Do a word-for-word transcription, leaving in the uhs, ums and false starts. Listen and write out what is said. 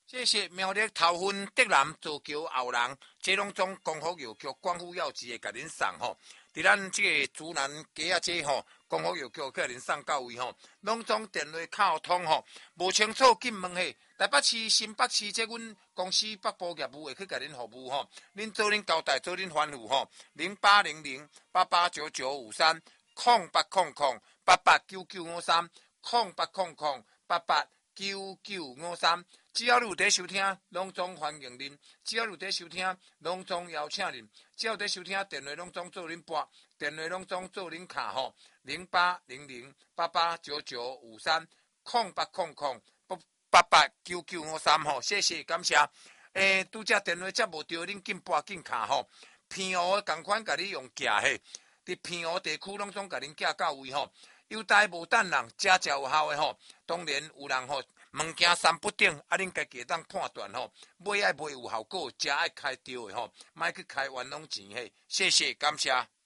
这是苗栗头份德南造桥后人，这拢总功夫药局广府药剂会甲恁送吼。伫咱即个竹南街啊，这吼功夫药局甲恁送到位吼，拢总电话敲通吼，无清楚紧问下。台北市、新北市，这阮公司北部业务会去甲恁服务吼，恁做恁交代，做恁吩咐吼，零八零零八八九九五三，空八空空八八九九五三，空八空空八八九九五三。只要你有在收听，拢总欢迎恁；只要你有在收听，拢总邀请恁；只要有在收听，电话拢总做恁拨，电话拢总做恁卡吼，零八零零八八九九五三，空八空空八八九九五三吼，谢谢感谢。诶，拄则电话接无着，恁紧拨紧卡吼。偏湖共款，甲你用寄嘿，伫偏湖地区拢总甲恁寄到位吼。优待无等人，家家有效的吼。当然有人吼，物件三不定，啊，恁家己会当判断吼。买爱买有效果，食爱开对的吼，莫去开冤枉钱嘿。谢谢感谢。